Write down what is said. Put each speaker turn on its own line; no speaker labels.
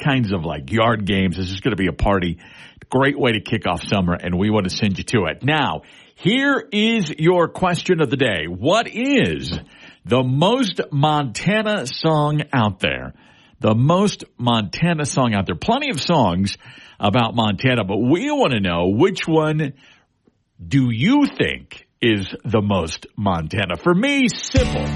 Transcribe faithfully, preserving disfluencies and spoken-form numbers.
kinds of like yard games. This is going to be a party. Great way to kick off summer, and we want to send you to it. Now, here is your question of the day. What is the most Montana song out there? The most Montana song out there. Plenty of songs about Montana, but we want to know which one do you think is the most Montana? For me, simple.